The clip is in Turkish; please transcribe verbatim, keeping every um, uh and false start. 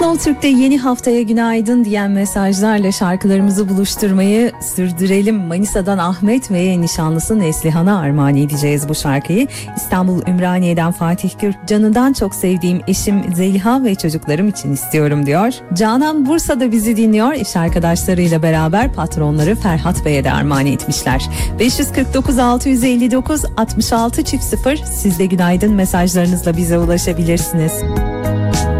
Slow Türk'te yeni haftaya günaydın diyen mesajlarla şarkılarımızı buluşturmayı sürdürelim. Manisa'dan Ahmet ve nişanlısı Neslihan'a armağan edeceğiz bu şarkıyı. İstanbul Ümraniye'den Fatih Gürk, canından çok sevdiğim eşim Zeliha ve çocuklarım için istiyorum diyor. Canan Bursa'da bizi dinliyor. İş arkadaşlarıyla beraber patronları Ferhat Bey'e de armağan etmişler. beş yüz kırk dokuz altı yüz elli dokuz altmış altı sıfır siz de günaydın mesajlarınızla bize ulaşabilirsiniz.